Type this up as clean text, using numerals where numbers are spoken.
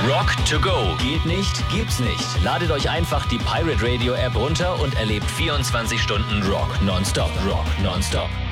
Rock to go. Geht nicht, gibt's nicht. Ladet euch einfach die Pirate Radio App runter und erlebt 24 Stunden Rock nonstop. Rock nonstop.